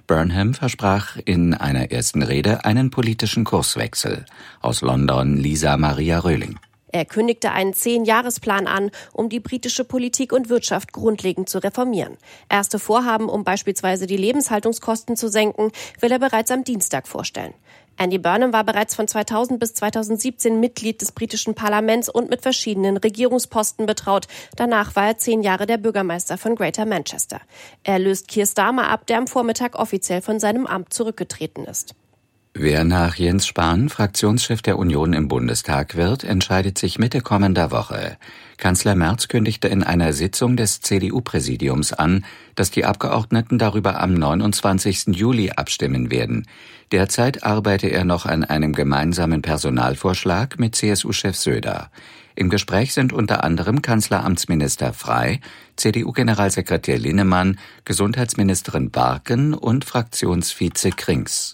Burnham versprach in einer ersten Rede einen politischen Kurswechsel. Aus London Lisa Maria Röhling. Er kündigte einen 10-Jahresplan an, um die britische Politik und Wirtschaft grundlegend zu reformieren. Erste Vorhaben, um beispielsweise die Lebenshaltungskosten zu senken, will er bereits am Dienstag vorstellen. Andy Burnham war bereits von 2000 bis 2017 Mitglied des britischen Parlaments und mit verschiedenen Regierungsposten betraut. Danach war er 10 Jahre der Bürgermeister von Greater Manchester. Er löst Keir Starmer ab, der am Vormittag offiziell von seinem Amt zurückgetreten ist. Wer nach Jens Spahn Fraktionschef der Union im Bundestag wird, entscheidet sich Mitte kommender Woche. Kanzler Merz kündigte in einer Sitzung des CDU-Präsidiums an, dass die Abgeordneten darüber am 29. Juli abstimmen werden. Derzeit arbeite er noch an einem gemeinsamen Personalvorschlag mit CSU-Chef Söder. Im Gespräch sind unter anderem Kanzleramtsminister Frey, CDU-Generalsekretär Linnemann, Gesundheitsministerin Barken und Fraktionsvize Krings.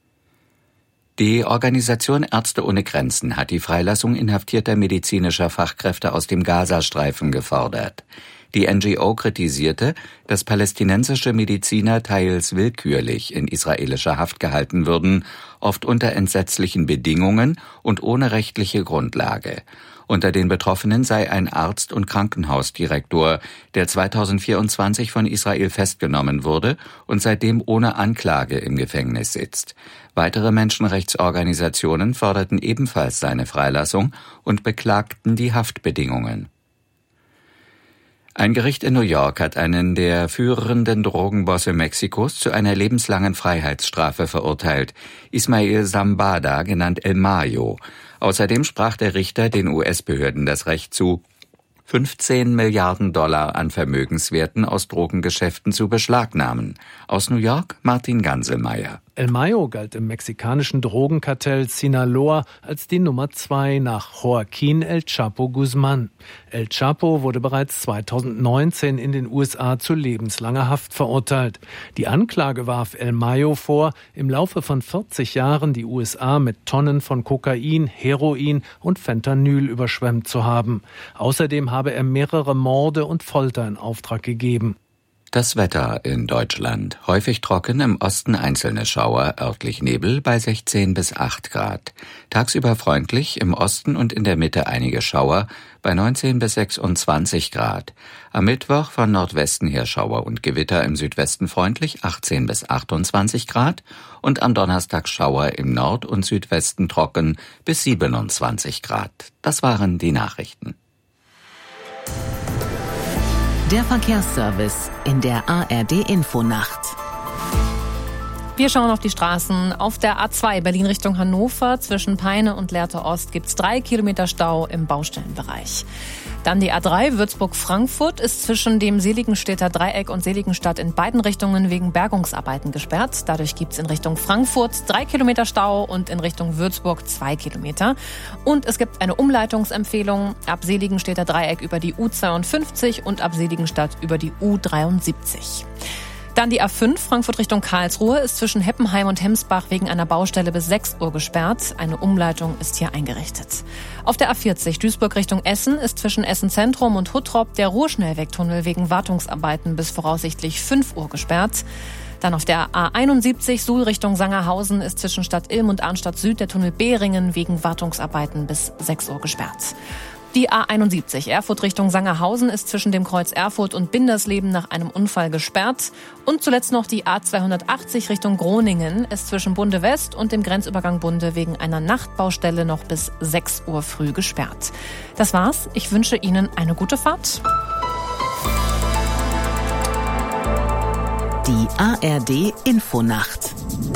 Die Organisation Ärzte ohne Grenzen hat die Freilassung inhaftierter medizinischer Fachkräfte aus dem Gazastreifen gefordert. Die NGO kritisierte, dass palästinensische Mediziner teils willkürlich in israelischer Haft gehalten würden, oft unter entsetzlichen Bedingungen und ohne rechtliche Grundlage. Unter den Betroffenen sei ein Arzt und Krankenhausdirektor, der 2024 von Israel festgenommen wurde und seitdem ohne Anklage im Gefängnis sitzt. Weitere Menschenrechtsorganisationen forderten ebenfalls seine Freilassung und beklagten die Haftbedingungen. Ein Gericht in New York hat einen der führenden Drogenbosse Mexikos zu einer lebenslangen Freiheitsstrafe verurteilt, Ismael Zambada, genannt El Mayo. Außerdem sprach der Richter den US-Behörden das Recht zu, 15 Milliarden Dollar an Vermögenswerten aus Drogengeschäften zu beschlagnahmen. Aus New York Martin Ganselmeier. El Mayo galt im mexikanischen Drogenkartell Sinaloa als die Nummer 2 nach Joaquín El Chapo Guzmán. El Chapo wurde bereits 2019 in den USA zu lebenslanger Haft verurteilt. Die Anklage warf El Mayo vor, im Laufe von 40 Jahren die USA mit Tonnen von Kokain, Heroin und Fentanyl überschwemmt zu haben. Außerdem habe er mehrere Morde und Folter in Auftrag gegeben. Das Wetter in Deutschland. Häufig trocken, im Osten einzelne Schauer, örtlich Nebel bei 16 bis 8 Grad. Tagsüber freundlich, im Osten und in der Mitte einige Schauer bei 19 bis 26 Grad. Am Mittwoch von Nordwesten her Schauer und Gewitter, im Südwesten freundlich 18 bis 28 Grad und am Donnerstag Schauer im Nord- und Südwesten trocken bis 27 Grad. Das waren die Nachrichten. Der Verkehrsservice in der ARD-Infonacht. Wir schauen auf die Straßen. Auf der A2 Berlin Richtung Hannover zwischen Peine und Lehrte Ost gibt es 3 Kilometer Stau im Baustellenbereich. Dann die A3 Würzburg-Frankfurt ist zwischen dem Seligenstädter Dreieck und Seligenstadt in beiden Richtungen wegen Bergungsarbeiten gesperrt. Dadurch gibt es in Richtung Frankfurt 3 Kilometer Stau und in Richtung Würzburg 2 Kilometer. Und es gibt eine Umleitungsempfehlung ab Seligenstädter Dreieck über die U52 und ab Seligenstadt über die U73. Dann die A5 Frankfurt Richtung Karlsruhe ist zwischen Heppenheim und Hemsbach wegen einer Baustelle bis 6 Uhr gesperrt. Eine Umleitung ist hier eingerichtet. Auf der A40 Duisburg Richtung Essen ist zwischen Essen Zentrum und Huttrop der Ruhrschnellwegtunnel wegen Wartungsarbeiten bis voraussichtlich 5 Uhr gesperrt. Dann auf der A71 Suhl Richtung Sangerhausen ist zwischen Stadt Ilm und Arnstadt Süd der Tunnel Behringen wegen Wartungsarbeiten bis 6 Uhr gesperrt. Die A71 Erfurt Richtung Sangerhausen ist zwischen dem Kreuz Erfurt und Bindersleben nach einem Unfall gesperrt. Und zuletzt noch die A280 Richtung Groningen ist zwischen Bunde West und dem Grenzübergang Bunde wegen einer Nachtbaustelle noch bis 6 Uhr früh gesperrt. Das war's. Ich wünsche Ihnen eine gute Fahrt. Die ARD-Infonacht.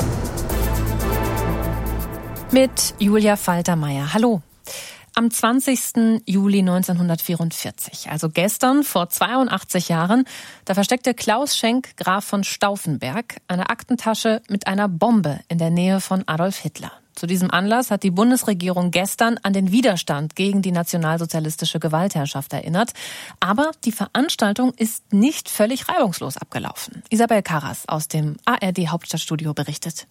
Mit Julia Faltermeier. Hallo. Am 20. Juli 1944, also gestern vor 82 Jahren, da versteckte Klaus Schenk, Graf von Stauffenberg, eine Aktentasche mit einer Bombe in der Nähe von Adolf Hitler. Zu diesem Anlass hat die Bundesregierung gestern an den Widerstand gegen die nationalsozialistische Gewaltherrschaft erinnert. Aber die Veranstaltung ist nicht völlig reibungslos abgelaufen. Isabel Karras aus dem ARD-Hauptstadtstudio berichtet.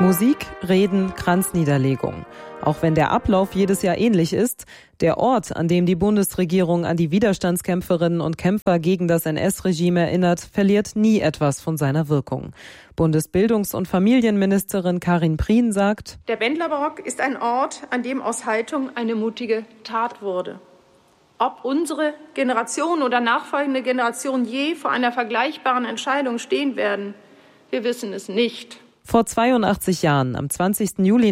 Musik, Reden, Kranzniederlegung. Auch wenn der Ablauf jedes Jahr ähnlich ist, der Ort, an dem die Bundesregierung an die Widerstandskämpferinnen und Kämpfer gegen das NS-Regime erinnert, verliert nie etwas von seiner Wirkung. Bundesbildungs- und Familienministerin Karin Prien sagt: Der Bendlerbarock ist ein Ort, an dem aus Haltung eine mutige Tat wurde. Ob unsere Generation oder nachfolgende Generation je vor einer vergleichbaren Entscheidung stehen werden, wir wissen es nicht. Vor 82 Jahren, am 20. Juli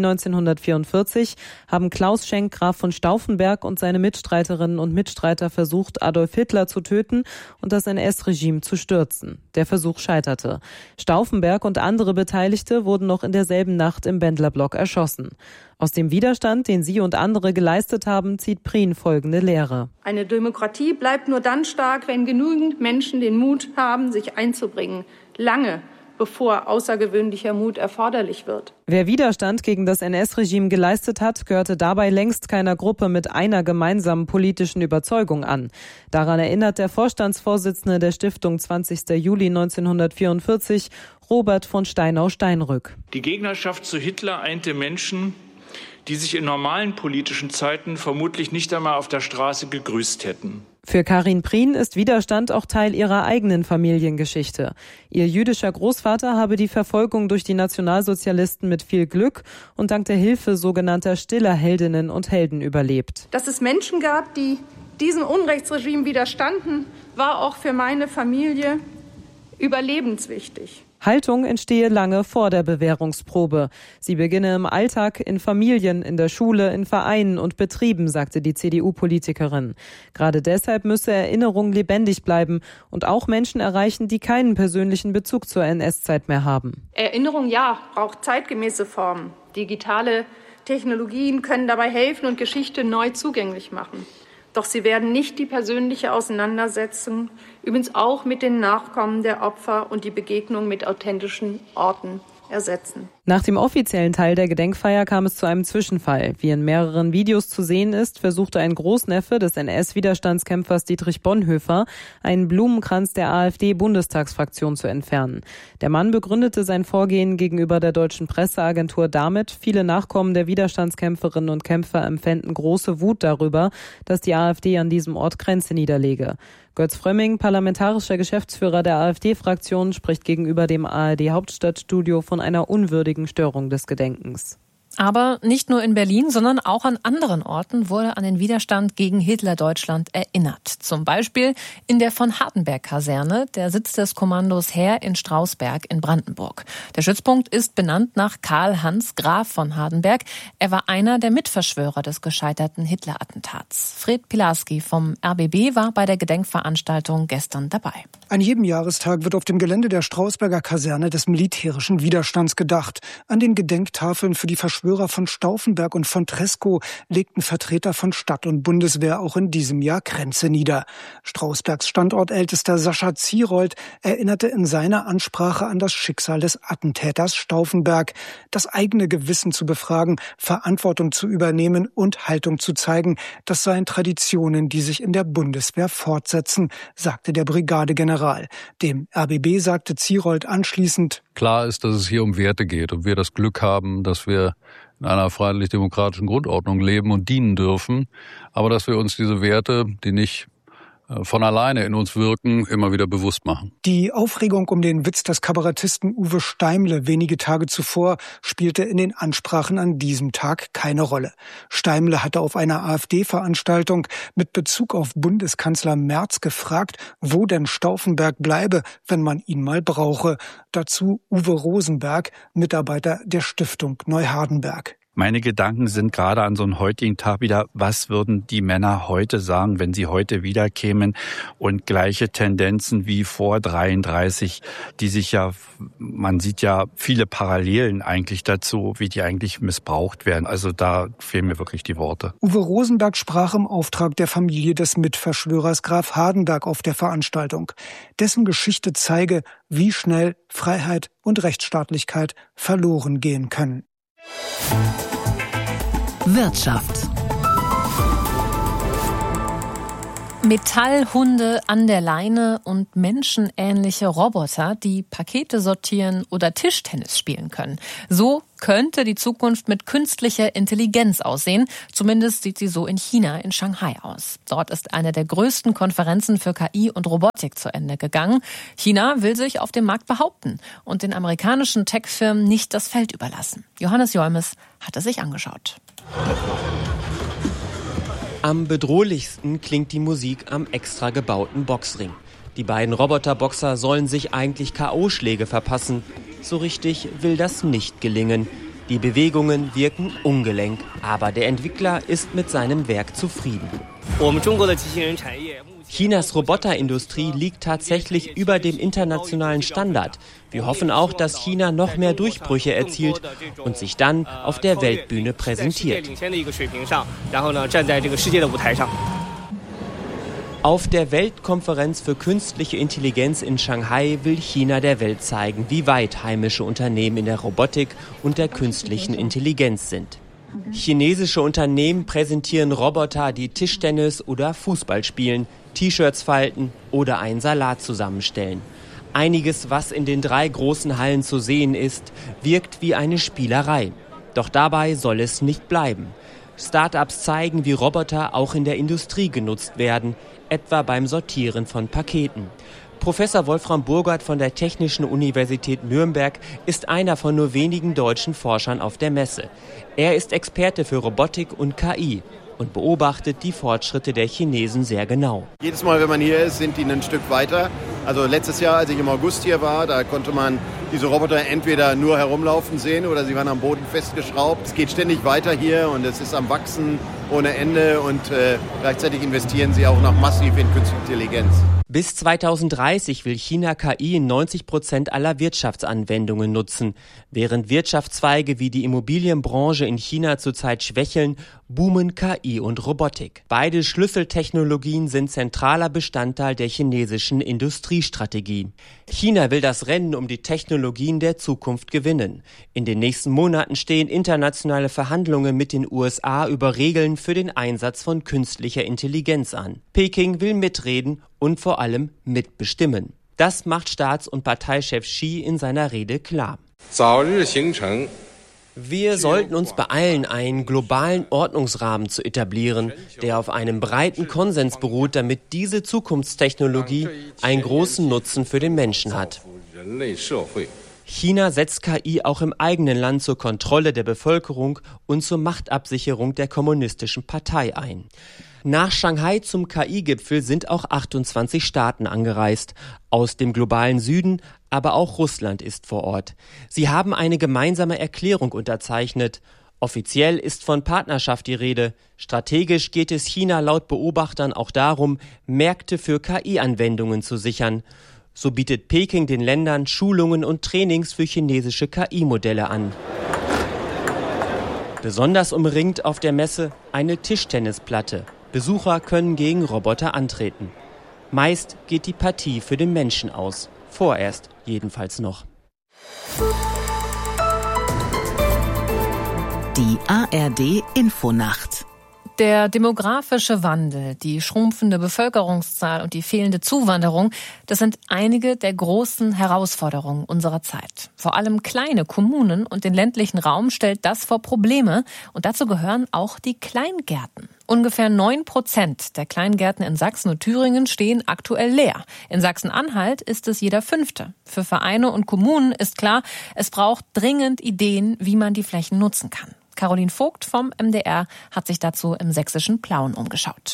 1944, haben Klaus Schenk, Graf von Stauffenberg, und seine Mitstreiterinnen und Mitstreiter versucht, Adolf Hitler zu töten und das NS-Regime zu stürzen. Der Versuch scheiterte. Stauffenberg und andere Beteiligte wurden noch in derselben Nacht im Bendlerblock erschossen. Aus dem Widerstand, den sie und andere geleistet haben, zieht Prien folgende Lehre: Eine Demokratie bleibt nur dann stark, wenn genügend Menschen den Mut haben, sich einzubringen. Lange bevor außergewöhnlicher Mut erforderlich wird. Wer Widerstand gegen das NS-Regime geleistet hat, gehörte dabei längst keiner Gruppe mit einer gemeinsamen politischen Überzeugung an. Daran erinnert der Vorstandsvorsitzende der Stiftung 20. Juli 1944, Robert von Steinau-Steinrück. Die Gegnerschaft zu Hitler einte Menschen, die sich in normalen politischen Zeiten vermutlich nicht einmal auf der Straße gegrüßt hätten. Für Karin Prien ist Widerstand auch Teil ihrer eigenen Familiengeschichte. Ihr jüdischer Großvater habe die Verfolgung durch die Nationalsozialisten mit viel Glück und dank der Hilfe sogenannter stiller Heldinnen und Helden überlebt. Dass es Menschen gab, die diesem Unrechtsregime widerstanden, war auch für meine Familie überlebenswichtig. Haltung entstehe lange vor der Bewährungsprobe. Sie beginne im Alltag, in Familien, in der Schule, in Vereinen und Betrieben, sagte die CDU-Politikerin. Gerade deshalb müsse Erinnerung lebendig bleiben und auch Menschen erreichen, die keinen persönlichen Bezug zur NS-Zeit mehr haben. Erinnerung, ja, braucht zeitgemäße Formen. Digitale Technologien können dabei helfen und Geschichte neu zugänglich machen. Doch sie werden nicht die persönliche Auseinandersetzung, übrigens auch mit den Nachkommen der Opfer und die Begegnung mit authentischen Orten ersetzen. Nach dem offiziellen Teil der Gedenkfeier kam es zu einem Zwischenfall. Wie in mehreren Videos zu sehen ist, versuchte ein Großneffe des NS-Widerstandskämpfers Dietrich Bonhoeffer, einen Blumenkranz der AfD-Bundestagsfraktion zu entfernen. Der Mann begründete sein Vorgehen gegenüber der deutschen Presseagentur damit, viele Nachkommen der Widerstandskämpferinnen und Kämpfer empfänden große Wut darüber, dass die AfD an diesem Ort Grenze niederlege. Götz Frömming, parlamentarischer Geschäftsführer der AfD-Fraktion, spricht gegenüber dem ARD-Hauptstadtstudio von einer unwürdigen Störung des Gedenkens. Aber nicht nur in Berlin, sondern auch an anderen Orten wurde an den Widerstand gegen Hitler-Deutschland erinnert. Zum Beispiel in der Von-Hardenberg-Kaserne, der Sitz des Kommandos Heer in Strausberg in Brandenburg. Der Stützpunkt ist benannt nach Karl-Hans Graf von Hardenberg. Er war einer der Mitverschwörer des gescheiterten Hitler-Attentats. Fred Pilarski vom RBB war bei der Gedenkveranstaltung gestern dabei. An jedem Jahrestag wird auf dem Gelände der Strausberger Kaserne des militärischen Widerstands gedacht. An den Gedenktafeln für die Verschwörer von Stauffenberg und von Tresckow legten Vertreter von Stadt und Bundeswehr auch in diesem Jahr Kränze nieder. Strausbergs Standortältester Sascha Zierold erinnerte in seiner Ansprache an das Schicksal des Attentäters Stauffenberg. Das eigene Gewissen zu befragen, Verantwortung zu übernehmen und Haltung zu zeigen, das seien Traditionen, die sich in der Bundeswehr fortsetzen, sagte der Brigadegeneral. Dem RBB sagte Zierold anschließend: Klar ist, dass es hier um Werte geht und wir das Glück haben, dass wir in einer freiheitlich-demokratischen Grundordnung leben und dienen dürfen, aber dass wir uns diese Werte, die nicht von alleine in uns wirken, immer wieder bewusst machen. Die Aufregung um den Witz des Kabarettisten Uwe Steimle wenige Tage zuvor spielte in den Ansprachen an diesem Tag keine Rolle. Steimle hatte auf einer AfD-Veranstaltung mit Bezug auf Bundeskanzler Merz gefragt, wo denn Stauffenberg bleibe, wenn man ihn mal brauche. Dazu Uwe Rosenberg, Mitarbeiter der Stiftung Neuhardenberg. Meine Gedanken sind gerade an so einem heutigen Tag wieder, was würden die Männer heute sagen, wenn sie heute wiederkämen, und gleiche Tendenzen wie vor 33, die sich ja, man sieht ja viele Parallelen eigentlich dazu, wie die eigentlich missbraucht werden. Also da fehlen mir wirklich die Worte. Uwe Rosenberg sprach im Auftrag der Familie des Mitverschwörers Graf Hardenberg auf der Veranstaltung. Dessen Geschichte zeige, wie schnell Freiheit und Rechtsstaatlichkeit verloren gehen können. Wirtschaft. Metallhunde an der Leine und menschenähnliche Roboter, die Pakete sortieren oder Tischtennis spielen können. So könnte die Zukunft mit künstlicher Intelligenz aussehen. Zumindest sieht sie so in China, in Shanghai aus. Dort ist eine der größten Konferenzen für KI und Robotik zu Ende gegangen. China will sich auf dem Markt behaupten und den amerikanischen Tech-Firmen nicht das Feld überlassen. Johannes Jolmes hat es sich angeschaut. Am bedrohlichsten klingt die Musik am extra gebauten Boxring. Die beiden Roboterboxer sollen sich eigentlich K.O.-Schläge verpassen. So richtig will das nicht gelingen. Die Bewegungen wirken ungelenk, aber der Entwickler ist mit seinem Werk zufrieden. Chinas Roboterindustrie liegt tatsächlich über dem internationalen Standard. Wir hoffen auch, dass China noch mehr Durchbrüche erzielt und sich dann auf der Weltbühne präsentiert. Auf der Weltkonferenz für künstliche Intelligenz in Shanghai will China der Welt zeigen, wie weit heimische Unternehmen in der Robotik und der künstlichen Intelligenz sind. Chinesische Unternehmen präsentieren Roboter, die Tischtennis oder Fußball spielen, T-Shirts falten oder einen Salat zusammenstellen. Einiges, was in den 3 großen Hallen zu sehen ist, wirkt wie eine Spielerei. Doch dabei soll es nicht bleiben. Start-ups zeigen, wie Roboter auch in der Industrie genutzt werden, etwa beim Sortieren von Paketen. Professor Wolfram Burgert von der Technischen Universität Nürnberg ist einer von nur wenigen deutschen Forschern auf der Messe. Er ist Experte für Robotik und KI und beobachtet die Fortschritte der Chinesen sehr genau. Jedes Mal, wenn man hier ist, sind die ein Stück weiter. Also letztes Jahr, als ich im August hier war, da konnte man diese Roboter entweder nur herumlaufen sehen oder sie waren am Boden festgeschraubt. Es geht ständig weiter hier und es ist am Wachsen ohne Ende und gleichzeitig investieren sie auch noch massiv in künstliche Intelligenz. Bis 2030 will China KI in 90% aller Wirtschaftsanwendungen nutzen. Während Wirtschaftszweige wie die Immobilienbranche in China zurzeit schwächeln, boomen KI und Robotik. Beide Schlüsseltechnologien sind zentraler Bestandteil der chinesischen Industriestrategie. China will das Rennen um die Technologien der Zukunft gewinnen. In den nächsten Monaten stehen internationale Verhandlungen mit den USA über Regeln für den Einsatz von künstlicher Intelligenz an. Peking will mitreden und vor allem mitbestimmen. Das macht Staats- und Parteichef Xi in seiner Rede klar. Wir sollten uns beeilen, einen globalen Ordnungsrahmen zu etablieren, der auf einem breiten Konsens beruht, damit diese Zukunftstechnologie einen großen Nutzen für den Menschen hat. China setzt KI auch im eigenen Land zur Kontrolle der Bevölkerung und zur Machtabsicherung der Kommunistischen Partei ein. Nach Shanghai zum KI-Gipfel sind auch 28 Staaten angereist. Aus dem globalen Süden, aber auch Russland ist vor Ort. Sie haben eine gemeinsame Erklärung unterzeichnet. Offiziell ist von Partnerschaft die Rede. Strategisch geht es China laut Beobachtern auch darum, Märkte für KI-Anwendungen zu sichern. So bietet Peking den Ländern Schulungen und Trainings für chinesische KI-Modelle an. Besonders umringt auf der Messe eine Tischtennisplatte. Besucher können gegen Roboter antreten. Meist geht die Partie für den Menschen aus. Vorerst jedenfalls noch. Die ARD Infonacht. Der demografische Wandel, die schrumpfende Bevölkerungszahl und die fehlende Zuwanderung, das sind einige der großen Herausforderungen unserer Zeit. Vor allem kleine Kommunen und den ländlichen Raum stellt das vor Probleme und dazu gehören auch die Kleingärten. Ungefähr 9% der Kleingärten in Sachsen und Thüringen stehen aktuell leer. In Sachsen-Anhalt ist es jeder 5. Für Vereine und Kommunen ist klar, es braucht dringend Ideen, wie man die Flächen nutzen kann. Caroline Vogt vom MDR hat sich dazu im sächsischen Plauen umgeschaut.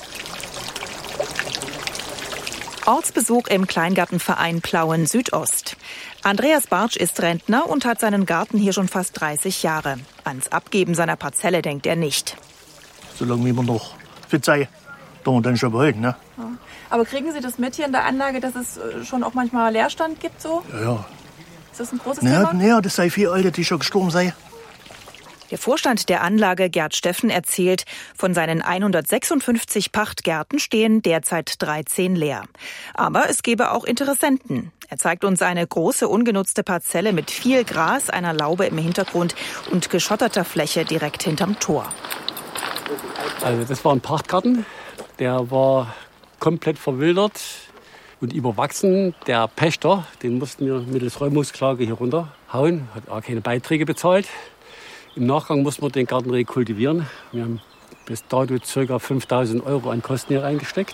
Ortsbesuch im Kleingartenverein Plauen Südost. Andreas Bartsch ist Rentner und hat seinen Garten hier schon fast 30 Jahre. Ans Abgeben seiner Parzelle denkt er nicht. Solange wie wir noch fit sein, dann schon behalten, ne? Ja. Aber kriegen Sie das mit hier in der Anlage, dass es schon auch manchmal Leerstand gibt? So? Ja. Ist das ein großes Thema? Ja, das sei viel Alte, die schon gestorben sei. Der Vorstand der Anlage, Gerd Steffen, erzählt, von seinen 156 Pachtgärten stehen derzeit 13 leer. Aber es gäbe auch Interessenten. Er zeigt uns eine große ungenutzte Parzelle mit viel Gras, einer Laube im Hintergrund und geschotterter Fläche direkt hinterm Tor. Also das war ein Pachtgarten, der war komplett verwildert und überwachsen. Der Pächter, den mussten wir mittels Räumungsklage hier runter hauen, hat auch keine Beiträge bezahlt. Im Nachgang mussten wir den Garten rekultivieren. Wir haben bis dato ca. 5.000 € an Kosten hier reingesteckt.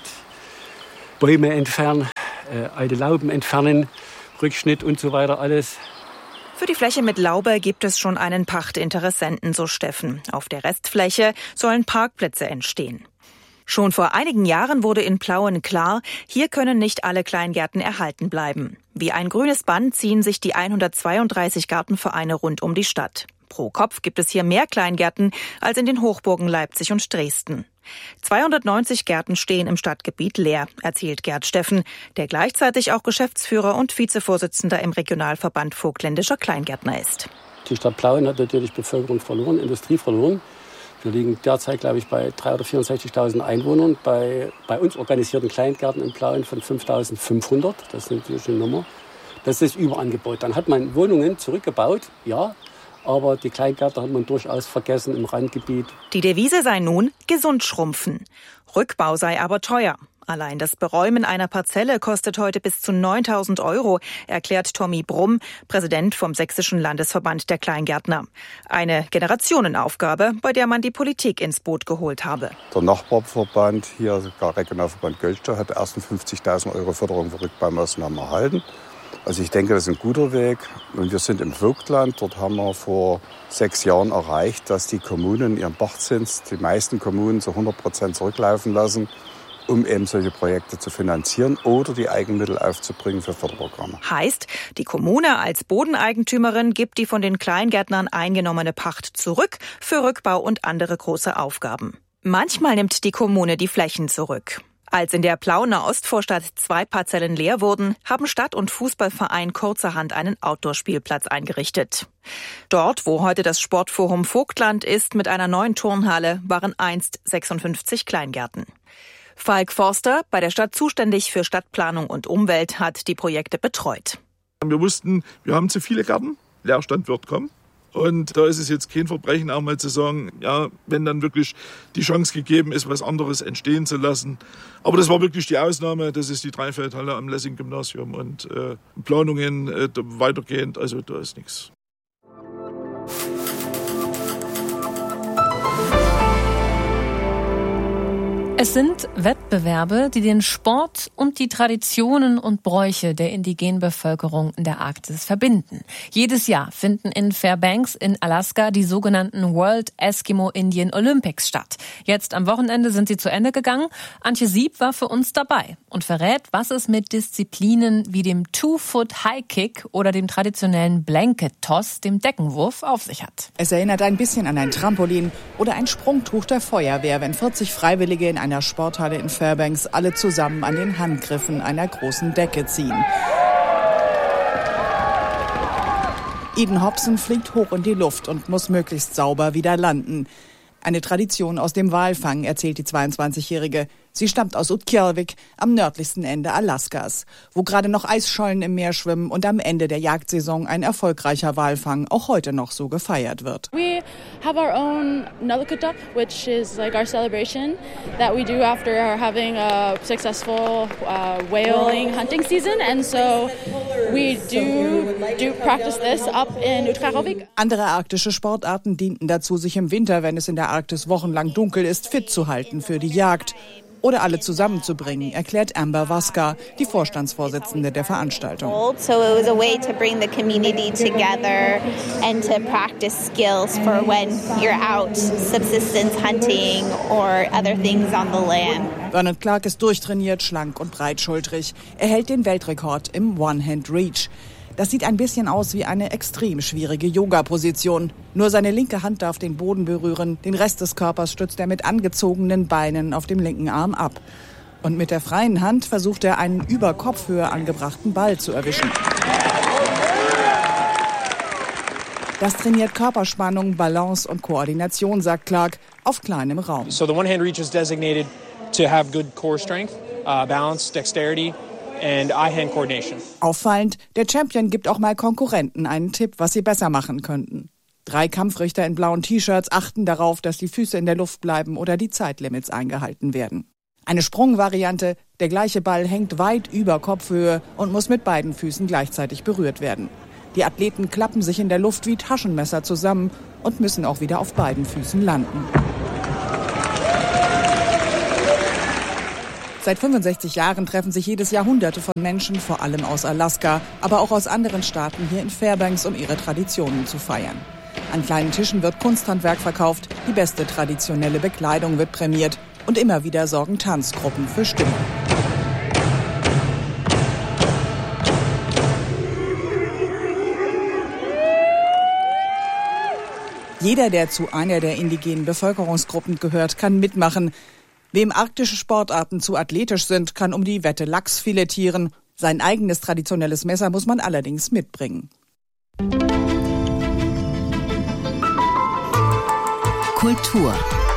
Bäume entfernen, alte Lauben entfernen, Rückschnitt und so weiter, alles. Für die Fläche mit Laube gibt es schon einen Pachtinteressenten, so Steffen. Auf der Restfläche sollen Parkplätze entstehen. Schon vor einigen Jahren wurde in Plauen klar, hier können nicht alle Kleingärten erhalten bleiben. Wie ein grünes Band ziehen sich die 132 Gartenvereine rund um die Stadt. Pro Kopf gibt es hier mehr Kleingärten als in den Hochburgen Leipzig und Dresden. 290 Gärten stehen im Stadtgebiet leer, erzählt Gerd Steffen, der gleichzeitig auch Geschäftsführer und Vizevorsitzender im Regionalverband Vogtländischer Kleingärtner ist. Die Stadt Plauen hat natürlich Bevölkerung verloren, Industrie verloren. Wir liegen derzeit, glaube ich, bei 3.000 oder 64.000 Einwohnern. Bei uns organisierten Kleingärten in Plauen von 5.500. Das ist natürlich eine Nummer. Das ist Überangebot. Dann hat man Wohnungen zurückgebaut, ja. Aber die Kleingärten hat man durchaus vergessen im Randgebiet. Die Devise sei nun, gesund schrumpfen. Rückbau sei aber teuer. Allein das Beräumen einer Parzelle kostet heute bis zu 9.000 €, erklärt Tommy Brumm, Präsident vom Sächsischen Landesverband der Kleingärtner. Eine Generationenaufgabe, bei der man die Politik ins Boot geholt habe. Der Nachbarverband, hier sogar Regionalverband Göllstadt, hat erst 50.000 € Förderung für Rückbaumaßnahmen erhalten. Also ich denke, das ist ein guter Weg. Und wir sind im Vogtland. Dort haben wir vor 6 Jahren erreicht, dass die Kommunen ihren Pachtzins, die meisten Kommunen zu 100% zurücklaufen lassen, um eben solche Projekte zu finanzieren oder die Eigenmittel aufzubringen für Förderprogramme. Heißt, die Kommune als Bodeneigentümerin gibt die von den Kleingärtnern eingenommene Pacht zurück für Rückbau und andere große Aufgaben. Manchmal nimmt die Kommune die Flächen zurück. Als in der Plauener Ostvorstadt 2 Parzellen leer wurden, haben Stadt- und Fußballverein kurzerhand einen Outdoor-Spielplatz eingerichtet. Dort, wo heute das Sportforum Vogtland ist, mit einer neuen Turnhalle, waren einst 56 Kleingärten. Falk Forster, bei der Stadt zuständig für Stadtplanung und Umwelt, hat die Projekte betreut. Wir wussten, wir haben zu viele Gärten, Leerstand wird kommen. Und da ist es jetzt kein Verbrechen, auch mal zu sagen, ja, wenn dann wirklich die Chance gegeben ist, was anderes entstehen zu lassen. Aber das war wirklich die Ausnahme. Das ist die Dreifeldhalle am Lessing-Gymnasium und Planungen weitergehend, also da ist nichts. Es sind Wettbewerbe, die den Sport und die Traditionen und Bräuche der indigenen Bevölkerung in der Arktis verbinden. Jedes Jahr finden in Fairbanks in Alaska die sogenannten World Eskimo Indian Olympics statt. Jetzt am Wochenende sind sie zu Ende gegangen. Antje Sieb war für uns dabei und verrät, was es mit Disziplinen wie dem Two-Foot High Kick oder dem traditionellen Blanket Toss, dem Deckenwurf, auf sich hat. Es erinnert ein bisschen an ein Trampolin oder ein Sprungtuch der Feuerwehr, wenn 40 Freiwillige in einer Sporthalle in Fairbanks alle zusammen an den Handgriffen einer großen Decke ziehen. Eden Hobson fliegt hoch in die Luft und muss möglichst sauber wieder landen. Eine Tradition aus dem Walfang, erzählt die 22-Jährige. Sie stammt aus Utqiagvik am nördlichsten Ende Alaskas, wo gerade noch Eisschollen im Meer schwimmen und am Ende der Jagdsaison ein erfolgreicher Walfang auch heute noch so gefeiert wird. We have our own Nalukutap, which is like our celebration that we do after having a successful whaling hunting season, and so we do practice this up in Utqiagvik. Andere arktische Sportarten dienten dazu, sich im Winter, wenn es in der Arktis wochenlang dunkel ist, fit zu halten für die Jagd. Oder alle zusammenzubringen, erklärt Amber Vaska, die Vorstandsvorsitzende der Veranstaltung. So it was a way to bring the community together and to practice skills for when you're out subsistence hunting or other things on the land. Bernard Clark ist durchtrainiert, schlank und breitschultrig. Er hält den Weltrekord im One-Hand-Reach. Das sieht ein bisschen aus wie eine extrem schwierige Yoga-Position. Nur seine linke Hand darf den Boden berühren, den Rest des Körpers stützt er mit angezogenen Beinen auf dem linken Arm ab. Und mit der freien Hand versucht er, einen über Kopfhöhe angebrachten Ball zu erwischen. Das trainiert Körperspannung, Balance und Koordination, sagt Clark, auf kleinem Raum. So the one-hand reach is designated to have good core strength, balance, dexterity and eye-hand coordination. Auffallend, der Champion gibt auch mal Konkurrenten einen Tipp, was sie besser machen könnten. 3 Kampfrichter in blauen T-Shirts achten darauf, dass die Füße in der Luft bleiben oder die Zeitlimits eingehalten werden. Eine Sprungvariante, der gleiche Ball hängt weit über Kopfhöhe und muss mit beiden Füßen gleichzeitig berührt werden. Die Athleten klappen sich in der Luft wie Taschenmesser zusammen und müssen auch wieder auf beiden Füßen landen. Seit 65 Jahren treffen sich jedes Jahr Hunderte von Menschen, vor allem aus Alaska, aber auch aus anderen Staaten hier in Fairbanks, um ihre Traditionen zu feiern. An kleinen Tischen wird Kunsthandwerk verkauft, die beste traditionelle Bekleidung wird prämiert und immer wieder sorgen Tanzgruppen für Stimmung. Jeder, der zu einer der indigenen Bevölkerungsgruppen gehört, kann mitmachen. Wem arktische Sportarten zu athletisch sind, kann um die Wette Lachs filetieren. Sein eigenes traditionelles Messer muss man allerdings mitbringen. Kultur.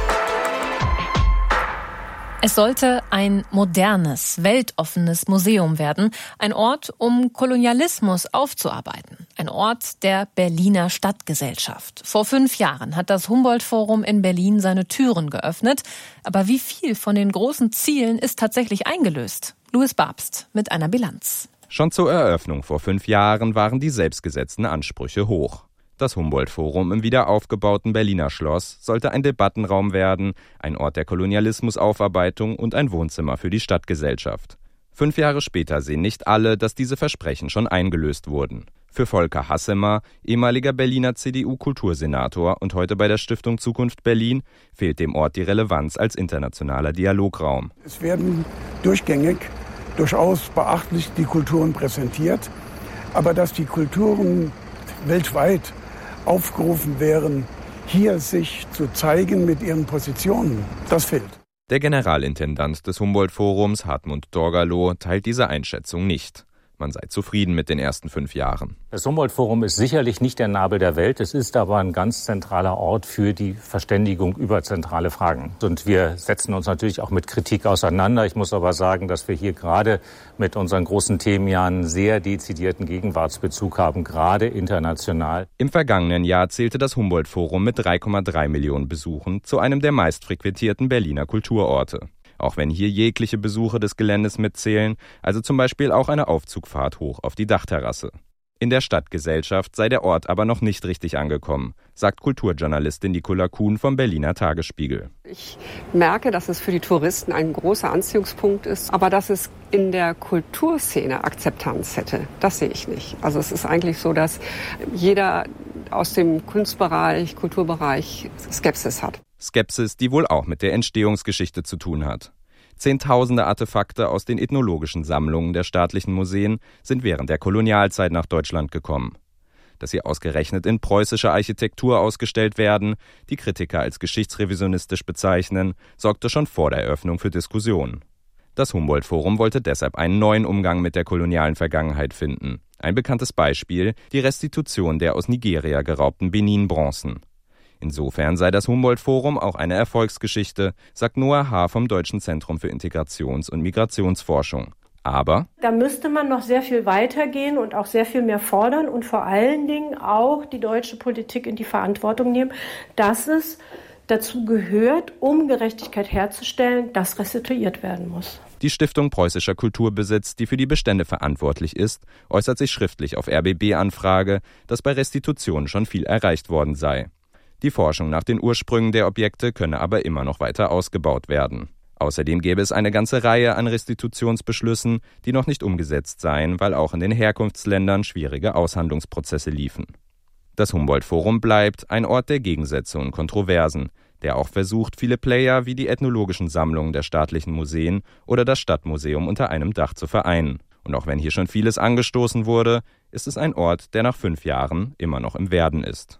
Es sollte ein modernes, weltoffenes Museum werden, ein Ort, um Kolonialismus aufzuarbeiten, ein Ort der Berliner Stadtgesellschaft. Vor 5 Jahren hat das Humboldt-Forum in Berlin seine Türen geöffnet. Aber wie viel von den großen Zielen ist tatsächlich eingelöst? Louis Babst mit einer Bilanz. Schon zur Eröffnung vor 5 Jahren waren die selbstgesetzten Ansprüche hoch. Das Humboldt-Forum im wiederaufgebauten Berliner Schloss sollte ein Debattenraum werden, ein Ort der Kolonialismusaufarbeitung und ein Wohnzimmer für die Stadtgesellschaft. 5 Jahre später sehen nicht alle, dass diese Versprechen schon eingelöst wurden. Für Volker Hassemer, ehemaliger Berliner CDU-Kultursenator und heute bei der Stiftung Zukunft Berlin, fehlt dem Ort die Relevanz als internationaler Dialograum. Es werden durchgängig durchaus beachtlich die Kulturen präsentiert, aber dass die Kulturen weltweit aufgerufen wären, hier sich zu zeigen mit ihren Positionen, das fehlt. Der Generalintendant des Humboldt-Forums, Hartmut Dorgalow, teilt diese Einschätzung nicht. Man sei zufrieden mit den ersten 5 Jahren. Das Humboldt-Forum ist sicherlich nicht der Nabel der Welt. Es ist aber ein ganz zentraler Ort für die Verständigung über zentrale Fragen. Und wir setzen uns natürlich auch mit Kritik auseinander. Ich muss aber sagen, dass wir hier gerade mit unseren großen Themen ja einen sehr dezidierten Gegenwartsbezug haben, gerade international. Im vergangenen Jahr zählte das Humboldt-Forum mit 3,3 Millionen Besuchen zu einem der meistfrequentierten Berliner Kulturorte. Auch wenn hier jegliche Besuche des Geländes mitzählen, also zum Beispiel auch eine Aufzugfahrt hoch auf die Dachterrasse. In der Stadtgesellschaft sei der Ort aber noch nicht richtig angekommen, sagt Kulturjournalistin Nicola Kuhn vom Berliner Tagesspiegel. Ich merke, dass es für die Touristen ein großer Anziehungspunkt ist, aber dass es in der Kulturszene Akzeptanz hätte, das sehe ich nicht. Also es ist eigentlich so, dass jeder aus dem Kunstbereich, Kulturbereich Skepsis hat. Skepsis, die wohl auch mit der Entstehungsgeschichte zu tun hat. Zehntausende Artefakte aus den ethnologischen Sammlungen der staatlichen Museen sind während der Kolonialzeit nach Deutschland gekommen. Dass sie ausgerechnet in preußischer Architektur ausgestellt werden, die Kritiker als geschichtsrevisionistisch bezeichnen, sorgte schon vor der Eröffnung für Diskussionen. Das Humboldt-Forum wollte deshalb einen neuen Umgang mit der kolonialen Vergangenheit finden. Ein bekanntes Beispiel, die Restitution der aus Nigeria geraubten Benin-Bronzen. Insofern sei das Humboldt-Forum auch eine Erfolgsgeschichte, sagt Noah Haar vom Deutschen Zentrum für Integrations- und Migrationsforschung. Aber da müsste man noch sehr viel weitergehen und auch sehr viel mehr fordern und vor allen Dingen auch die deutsche Politik in die Verantwortung nehmen, dass es dazu gehört, um Gerechtigkeit herzustellen, dass restituiert werden muss. Die Stiftung Preußischer Kulturbesitz, die für die Bestände verantwortlich ist, äußert sich schriftlich auf RBB-Anfrage, dass bei Restitution schon viel erreicht worden sei. Die Forschung nach den Ursprüngen der Objekte könne aber immer noch weiter ausgebaut werden. Außerdem gäbe es eine ganze Reihe an Restitutionsbeschlüssen, die noch nicht umgesetzt seien, weil auch in den Herkunftsländern schwierige Aushandlungsprozesse liefen. Das Humboldt-Forum bleibt ein Ort der Gegensätze und Kontroversen, der auch versucht, viele Player wie die ethnologischen Sammlungen der staatlichen Museen oder das Stadtmuseum unter einem Dach zu vereinen. Und auch wenn hier schon vieles angestoßen wurde, ist es ein Ort, der nach 5 Jahren immer noch im Werden ist.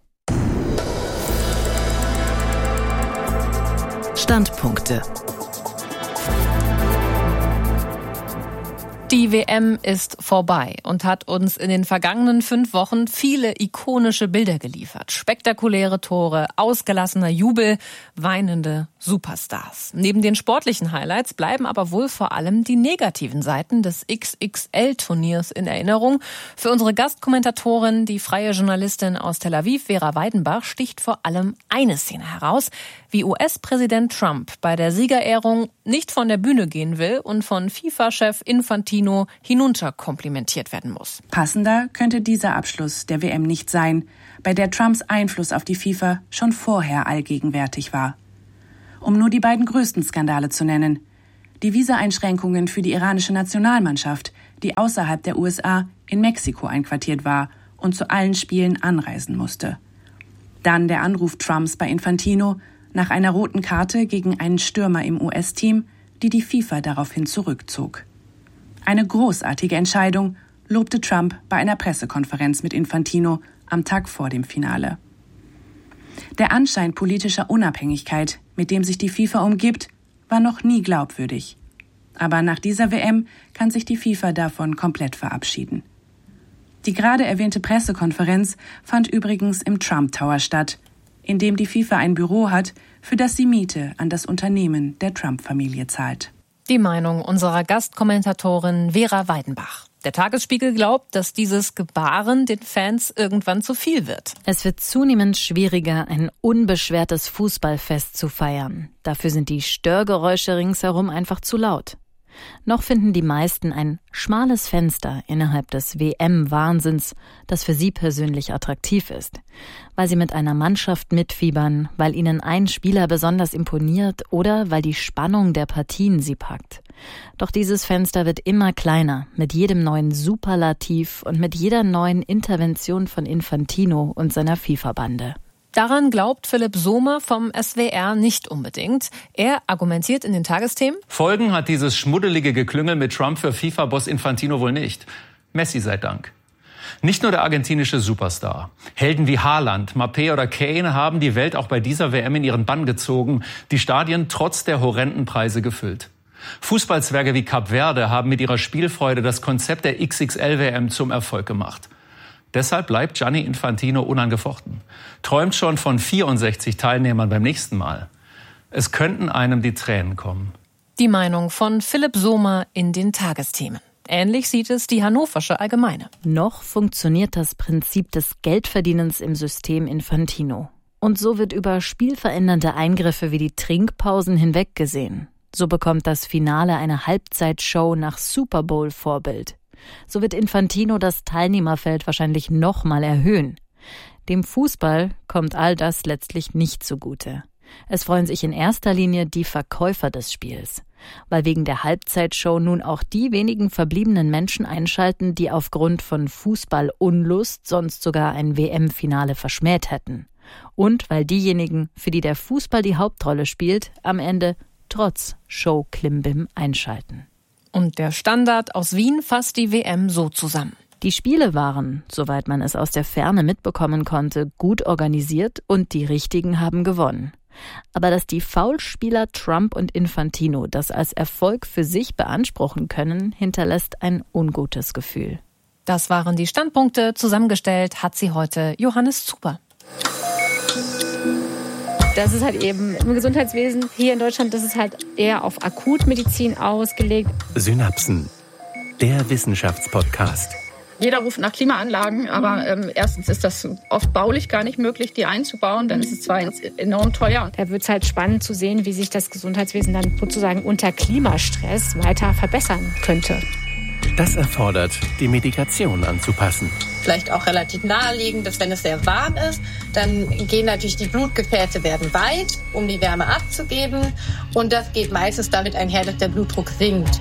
Standpunkte. Die WM ist vorbei und hat uns in den vergangenen 5 Wochen viele ikonische Bilder geliefert. Spektakuläre Tore, ausgelassener Jubel, weinende Superstars. Neben den sportlichen Highlights bleiben aber wohl vor allem die negativen Seiten des XXL-Turniers in Erinnerung. Für unsere Gastkommentatorin, die freie Journalistin aus Tel Aviv, Vera Weidenbach, sticht vor allem eine Szene heraus, wie US-Präsident Trump bei der Siegerehrung nicht von der Bühne gehen will und von FIFA-Chef Infantino Infantino hinunterkomplimentiert werden muss. Passender könnte dieser Abschluss der WM nicht sein, bei der Trumps Einfluss auf die FIFA schon vorher allgegenwärtig war. Um nur die beiden größten Skandale zu nennen: die Visa-Einschränkungen für die iranische Nationalmannschaft, die außerhalb der USA in Mexiko einquartiert war und zu allen Spielen anreisen musste. Dann der Anruf Trumps bei Infantino nach einer roten Karte gegen einen Stürmer im US-Team, die die FIFA daraufhin zurückzog. Eine großartige Entscheidung, lobte Trump bei einer Pressekonferenz mit Infantino am Tag vor dem Finale. Der Anschein politischer Unabhängigkeit, mit dem sich die FIFA umgibt, war noch nie glaubwürdig. Aber nach dieser WM kann sich die FIFA davon komplett verabschieden. Die gerade erwähnte Pressekonferenz fand übrigens im Trump Tower statt, in dem die FIFA ein Büro hat, für das sie Miete an das Unternehmen der Trump-Familie zahlt. Die Meinung unserer Gastkommentatorin Vera Weidenbach. Der Tagesspiegel glaubt, dass dieses Gebaren den Fans irgendwann zu viel wird. Es wird zunehmend schwieriger, ein unbeschwertes Fußballfest zu feiern. Dafür sind die Störgeräusche ringsherum einfach zu laut. Noch finden die meisten ein schmales Fenster innerhalb des WM-Wahnsinns, das für sie persönlich attraktiv ist. Weil sie mit einer Mannschaft mitfiebern, weil ihnen ein Spieler besonders imponiert oder weil die Spannung der Partien sie packt. Doch dieses Fenster wird immer kleiner, mit jedem neuen Superlativ und mit jeder neuen Intervention von Infantino und seiner FIFA-Bande. Daran glaubt Philipp Sohmer vom SWR nicht unbedingt. Er argumentiert in den Tagesthemen: Folgen hat dieses schmuddelige Geklüngel mit Trump für FIFA-Boss Infantino wohl nicht. Messi sei Dank. Nicht nur der argentinische Superstar. Helden wie Haaland, Mbappé oder Kane haben die Welt auch bei dieser WM in ihren Bann gezogen, die Stadien trotz der horrenden Preise gefüllt. Fußballzwerge wie Kap Verde haben mit ihrer Spielfreude das Konzept der XXL-WM zum Erfolg gemacht. Deshalb bleibt Gianni Infantino unangefochten. Träumt schon von 64 Teilnehmern beim nächsten Mal. Es könnten einem die Tränen kommen. Die Meinung von Philipp Sohmer in den Tagesthemen. Ähnlich sieht es die Hannoversche Allgemeine. Noch funktioniert das Prinzip des Geldverdienens im System Infantino. Und so wird über spielverändernde Eingriffe wie die Trinkpausen hinweggesehen. So bekommt das Finale eine Halbzeitshow nach Super Bowl-Vorbild. So wird Infantino das Teilnehmerfeld wahrscheinlich nochmal erhöhen. Dem Fußball kommt all das letztlich nicht zugute. Es freuen sich in erster Linie die Verkäufer des Spiels, weil wegen der Halbzeitshow nun auch die wenigen verbliebenen Menschen einschalten, die aufgrund von Fußballunlust sonst sogar ein WM-Finale verschmäht hätten. Und weil diejenigen, für die der Fußball die Hauptrolle spielt, am Ende trotz Show-Klimbim einschalten. Und der Standard aus Wien fasst die WM so zusammen. Die Spiele waren, soweit man es aus der Ferne mitbekommen konnte, gut organisiert und die Richtigen haben gewonnen. Aber dass die Foulspieler Trump und Infantino das als Erfolg für sich beanspruchen können, hinterlässt ein ungutes Gefühl. Das waren die Standpunkte. Zusammengestellt hat sie heute Johannes Zuber. Das ist halt eben im Gesundheitswesen hier in Deutschland, das ist halt eher auf Akutmedizin ausgelegt. Synapsen, der Wissenschaftspodcast. Jeder ruft nach Klimaanlagen, aber erstens ist das oft baulich gar nicht möglich, die einzubauen. Dann ist es zwar enorm teuer. Da wird es halt spannend zu sehen, wie sich das Gesundheitswesen dann sozusagen unter Klimastress weiter verbessern könnte. Das erfordert, die Medikation anzupassen. Vielleicht auch relativ naheliegend, dass wenn es sehr warm ist, dann gehen natürlich die Blutgefäße werden weit, um die Wärme abzugeben. Und das geht meistens damit einher, dass der Blutdruck sinkt.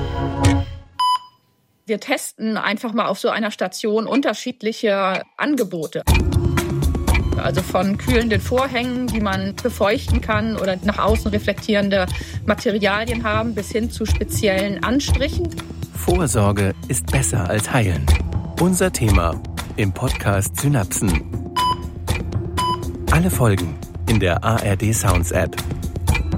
Wir testen einfach mal auf so einer Station unterschiedliche Angebote. Also von kühlenden Vorhängen, die man befeuchten kann oder nach außen reflektierende Materialien haben, bis hin zu speziellen Anstrichen. Vorsorge ist besser als heilen. Unser Thema im Podcast Synapsen. Alle Folgen in der ARD Sounds App.